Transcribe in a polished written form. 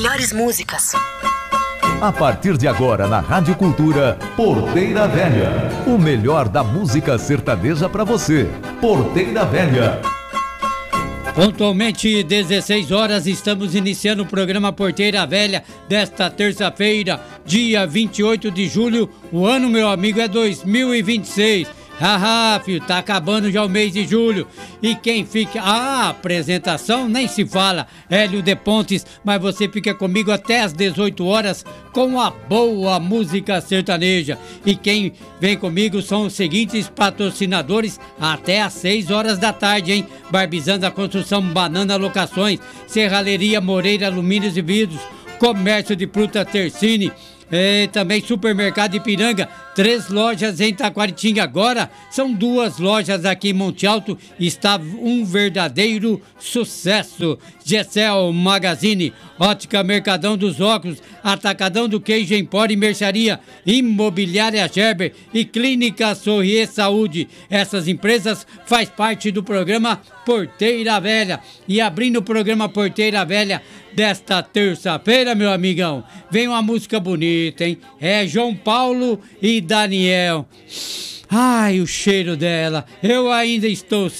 melhores músicas. A partir de agora na Rádio Cultura, Porteira Velha. O melhor da música sertaneja para você. Porteira Velha. Pontualmente 16 horas, estamos iniciando o programa Porteira Velha desta terça-feira, dia 28 de julho. O ano, meu amigo, é 2026. Haha, filho, tá acabando já o mês de julho. E quem fica... apresentação nem se fala. Hélio de Pontes, mas você fica comigo até às 18 horas com a boa música sertaneja. E quem vem comigo são os seguintes patrocinadores até às 6 horas da tarde, hein? Barbizando a Construção, Banana Locações, Serralheria Moreira Alumínios e Vidros, Comércio de Fruta Tercine, também Supermercado Ipiranga, 3 lojas em Taquaritinga. Agora são 2 lojas aqui em Monte Alto. Está um verdadeiro sucesso. Gessel Magazine, Ótica Mercadão dos Óculos, Atacadão do Queijo Empório e Mercearia, Imobiliária Gerber e Clínica Sorrier Saúde. Essas empresas faz parte do programa Porteira Velha. E abrindo o programa Porteira Velha desta terça-feira, meu amigão, vem uma música bonita, hein? É João Paulo e Daniel. Ai, o cheiro dela. Eu ainda estou